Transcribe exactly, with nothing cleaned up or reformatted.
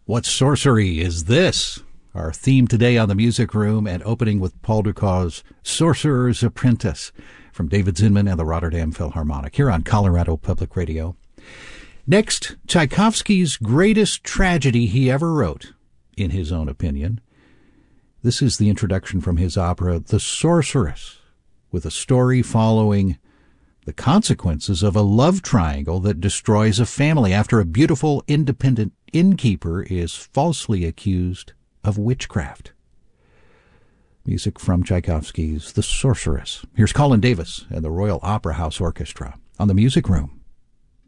What sorcery is this? Our theme today on the Music Room, and opening with Paul Dukas' Sorcerer's Apprentice from David Zinman and the Rotterdam Philharmonic here on Colorado Public Radio. Next, Tchaikovsky's greatest tragedy he ever wrote, in his own opinion. This is the introduction from his opera, The Sorceress, with a story following the consequences of a love triangle that destroys a family after a beautiful, independent innkeeper is falsely accused of witchcraft. Music from Tchaikovsky's The Sorceress. Here's Colin Davis and the Royal Opera House Orchestra on the Music Room.